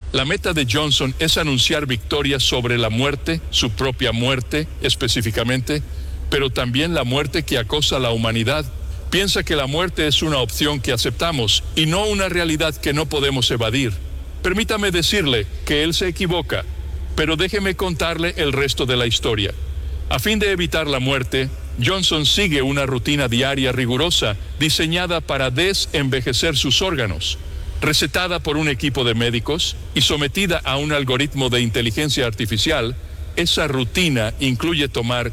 La meta de Johnson es anunciar victoria sobre la muerte, su propia muerte específicamente, pero también la muerte que acosa a la humanidad. Piensa que la muerte es una opción que aceptamos y no una realidad que no podemos evadir. Permítame decirle que él se equivoca, pero déjeme contarle el resto de la historia. A fin de evitar la muerte, Johnson sigue una rutina diaria rigurosa diseñada para desenvejecer sus órganos. Recetada por un equipo de médicos y sometida a un algoritmo de inteligencia artificial, esa rutina incluye tomar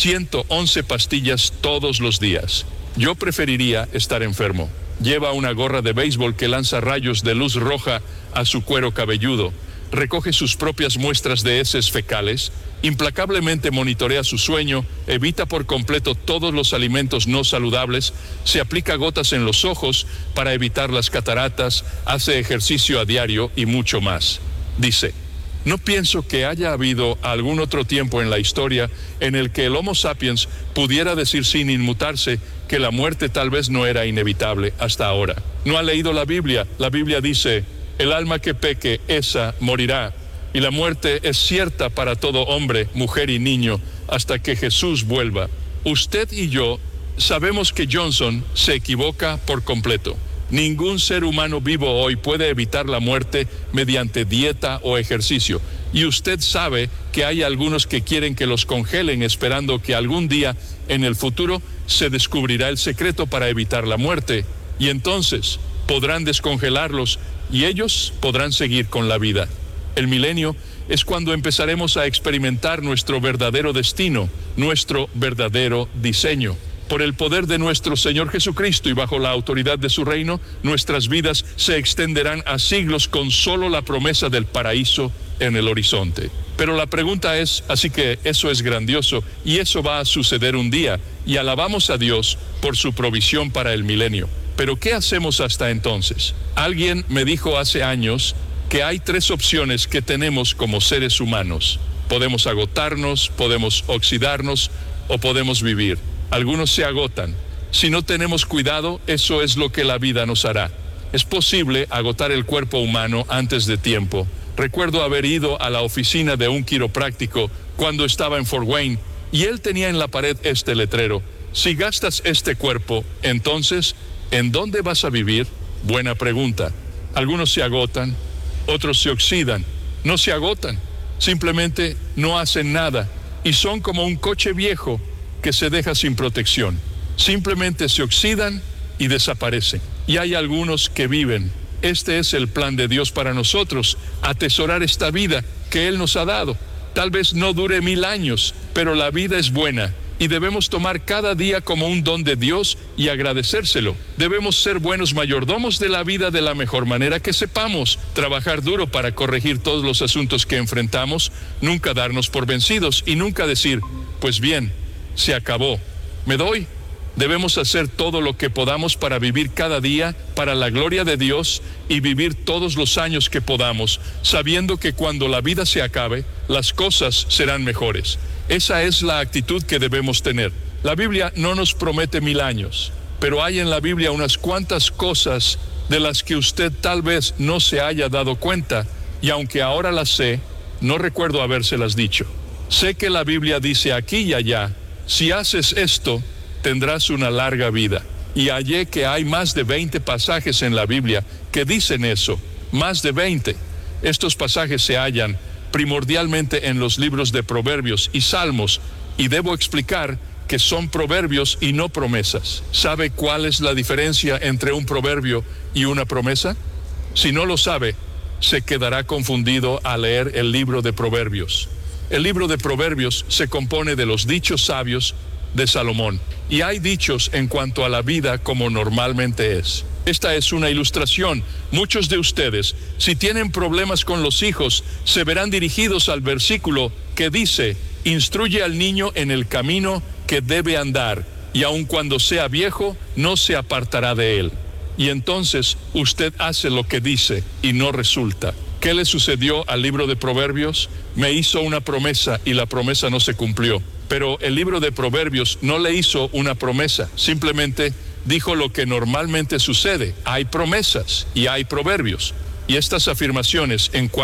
111 pastillas todos los días. Yo preferiría estar enfermo. Lleva una gorra de béisbol que lanza rayos de luz roja a su cuero cabelludo. Recoge sus propias muestras de heces fecales, implacablemente monitorea su sueño, evita por completo todos los alimentos no saludables, se aplica gotas en los ojos para evitar las cataratas, hace ejercicio a diario y mucho más. Dice, no pienso que haya habido algún otro tiempo en la historia en el que el Homo sapiens pudiera decir sin inmutarse que la muerte tal vez no era inevitable hasta ahora. No ha leído la Biblia. La Biblia dice, el alma que peque, esa morirá. Y la muerte es cierta para todo hombre, mujer y niño, hasta que Jesús vuelva. Usted y yo sabemos que Johnson se equivoca por completo. Ningún ser humano vivo hoy puede evitar la muerte mediante dieta o ejercicio. Y usted sabe que hay algunos que quieren que los congelen esperando que algún día en el futuro se descubrirá el secreto para evitar la muerte. Y entonces podrán descongelarlos y ellos podrán seguir con la vida. El milenio es cuando empezaremos a experimentar nuestro verdadero destino, nuestro verdadero diseño. Por el poder de nuestro Señor Jesucristo y bajo la autoridad de su reino, nuestras vidas se extenderán a siglos con solo la promesa del paraíso en el horizonte. Pero la pregunta es, así que eso es grandioso y eso va a suceder un día y alabamos a Dios por su provisión para el milenio. Pero ¿qué hacemos hasta entonces? Alguien me dijo hace años que hay 3 opciones que tenemos como seres humanos. Podemos agotarnos, podemos oxidarnos o podemos vivir. Algunos se agotan. Si no tenemos cuidado, eso es lo que la vida nos hará. Es posible agotar el cuerpo humano antes de tiempo. Recuerdo haber ido a la oficina de un quiropráctico cuando estaba en Fort Wayne y él tenía en la pared este letrero: si gastas este cuerpo, entonces, ¿en dónde vas a vivir? Buena pregunta. Algunos se agotan, otros se oxidan. No se agotan, simplemente no hacen nada y son como un coche viejo que se deja sin protección. Simplemente se oxidan y desaparecen. Y hay algunos que viven. Este es el plan de Dios para nosotros, atesorar esta vida que Él nos ha dado. Tal vez no dure 1000 años, pero la vida es buena y debemos tomar cada día como un don de Dios y agradecérselo. Debemos ser buenos mayordomos de la vida de la mejor manera que sepamos, trabajar duro para corregir todos los asuntos que enfrentamos, nunca darnos por vencidos y nunca decir, pues bien, se acabó, me doy. Debemos hacer todo lo que podamos para vivir cada día para la gloria de Dios y vivir todos los años que podamos, sabiendo que cuando la vida se acabe, las cosas serán mejores. Esa es la actitud que debemos tener. La Biblia no nos promete 1000 años, pero hay en la Biblia unas cuantas cosas de las que usted tal vez no se haya dado cuenta, y aunque ahora las sé, no recuerdo habérselas dicho. Sé que la Biblia dice aquí y allá, si haces esto, tendrás una larga vida. Y hallé que hay más de 20 pasajes en la Biblia que dicen eso, más de 20. Estos pasajes se hallan primordialmente en los libros de Proverbios y Salmos, y debo explicar que son proverbios y no promesas. ¿Sabe cuál es la diferencia entre un proverbio y una promesa? Si no lo sabe, se quedará confundido al leer el libro de Proverbios. El libro de Proverbios se compone de los dichos sabios de Salomón, y hay dichos en cuanto a la vida como normalmente es. Esta es una ilustración. Muchos de ustedes, si tienen problemas con los hijos, se verán dirigidos al versículo que dice, instruye al niño en el camino que debe andar, y aun cuando sea viejo, no se apartará de él. Y entonces usted hace lo que dice y no resulta. ¿Qué le sucedió al libro de Proverbios? Me hizo una promesa y la promesa no se cumplió. Pero el libro de Proverbios no le hizo una promesa, simplemente dijo lo que normalmente sucede. Hay promesas y hay proverbios. Y estas afirmaciones en cuanto